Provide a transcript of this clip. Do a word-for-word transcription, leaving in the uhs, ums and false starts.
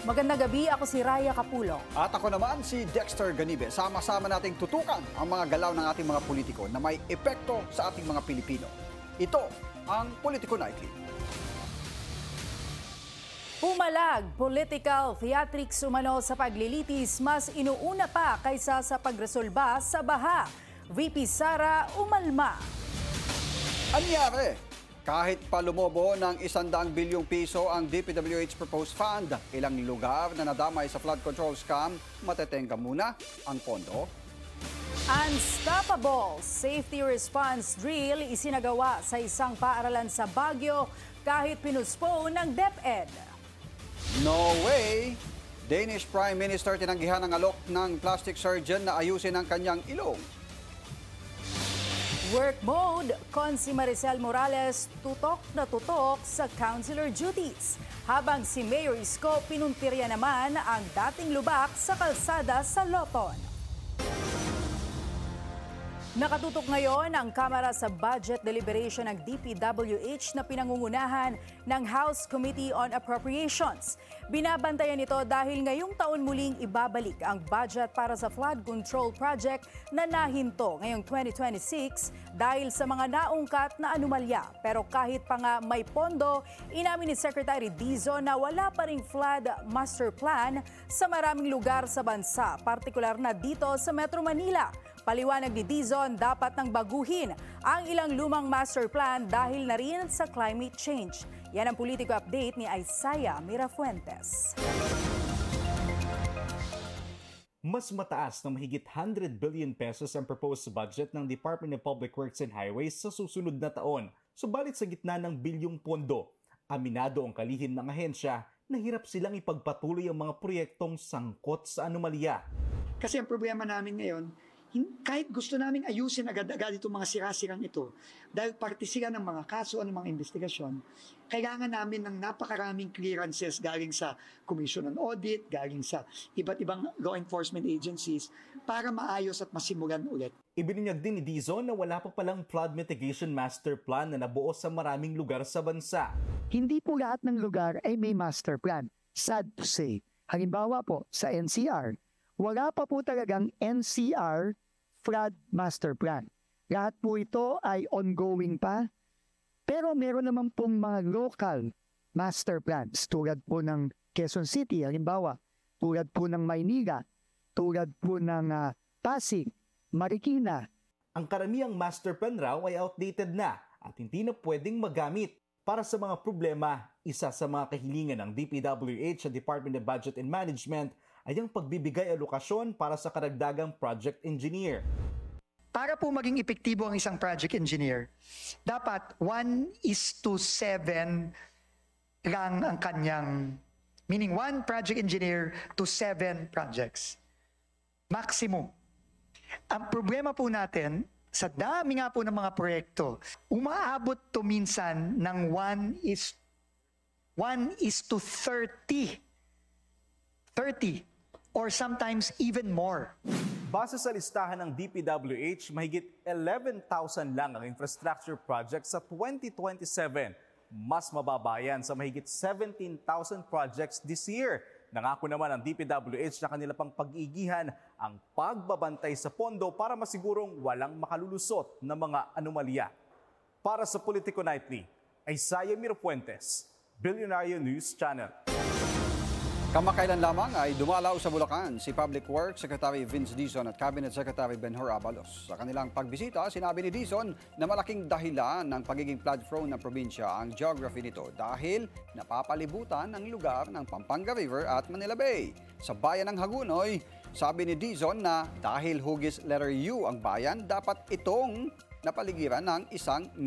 Magandang gabi, ako si Raya Capulong. At ako naman si Dexter Ganibe. Sama-sama nating tutukan ang mga galaw ng ating mga politiko na may epekto sa ating mga Pilipino. Ito ang Politico Nightly. Pumalag, political theatrics umano sa paglilitis mas inuuna pa kaysa sa pagresolba sa baha. V P Sara umalma. Anyari? Kahit pa lumobo ng isandang bilyong piso ang D P W H Proposed Fund, ilang lugar na nadamay sa flood control scam, matetenga muna ang pondo. Unstoppable safety response drill isinagawa sa isang paaralan sa Baguio kahit pinuspone ng DepEd. No way! Danish Prime Minister tinanggihan ang alok ng plastic surgeon na ayusin ang kanyang ilong. Work mode, Consi Maricel Morales tutok na tutok sa councilor duties. Habang si Mayor Isko pinuntirya naman ang dating lubak sa kalsada sa Loton. Nakatutok ngayon ang Kamara sa budget deliberation ng D P W H na pinangungunahan ng House Committee on Appropriations. Binabantayan ito dahil ngayong taon muling ibabalik ang budget para sa flood control project na nahinto ngayong twenty twenty-six dahil sa mga naungkat na anomalya. Pero kahit pa nga may pondo, inamin ni Secretary Dizon na wala pa ring flood master plan sa maraming lugar sa bansa, partikular na dito sa Metro Manila. Paliwanag ni Dizon, dapat nang baguhin ang ilang lumang master plan dahil na rin sa climate change. Yan ang politiko update ni Isaiah Mirafuentes. Mas mataas na mahigit one hundred billion pesos ang proposed budget ng Department of Public Works and Highways sa susunod na taon. Subalit sa gitna ng bilyong pondo, aminado ang kalihim ng ahensya na hirap silang ipagpatuloy ang mga proyektong sangkot sa anomalya. Kasi ang problema namin ngayon, kahit gusto naming ayusin agad-agad itong mga sira-sirang ito, dahil parte sila ng mga kaso o ng mga investigasyon, kailangan namin ng napakaraming clearances galing sa Commission on Audit, galing sa iba't ibang law enforcement agencies para maayos at masimulan ulit. Ibinunyag din ni Dizon na wala pa palang flood mitigation master plan na nabuo sa maraming lugar sa bansa. Hindi po lahat ng lugar ay may master plan. Sad to say. Halimbawa po, sa N C R, wala pa po talagang N C R flood master plan. Lahat po ito ay ongoing pa, pero meron naman pong mga local master plans tulad po ng Quezon City, halimbawa, tulad po ng Maynila, tulad po ng uh, Pasig, Marikina. Ang karamihang master plan raw ay outdated na at hindi na pwedeng magamit. Para sa mga problema, isa sa mga kahilingan ng D P W H sa Department of Budget and Management ay ang pagbibigay alokasyon para sa karagdagang project engineer. Para po maging epektibo ang isang project engineer, dapat one is to seven lang ang kanyang, meaning one project engineer to seven projects. Maximum. Ang problema po natin, sa dami nga po ng mga proyekto, umaabot to minsan ng one is one is to thirty. thirty. Or sometimes even more. Base sa listahan ng D P W H, mahigit eleven thousand lang ang infrastructure projects sa twenty twenty-seven. Mas mababa yan sa mahigit seventeen thousand projects this year. Nangako naman ang D P W H na kanila pang pag-iigihan ang pagbabantay sa pondo para masigurong walang makalulusot na mga anomalya. Para sa Politico Nightly, Isaiah Mirafuentes, Billionaire News Channel. Kamakailan lamang ay dumalaw sa Bulacan si Public Works Secretary Vince Dizon at Cabinet Secretary Benhur Abalos. Sa kanilang pagbisita, sinabi ni Dizon na malaking dahilan ng pagiging flood-prone ng probinsya ang geography nito dahil napapalibutan ang lugar ng Pampanga River at Manila Bay. Sa bayan ng Hagunoy, sabi ni Dizon na dahil hugis letter U ang bayan, dapat itong napaligiran ng isang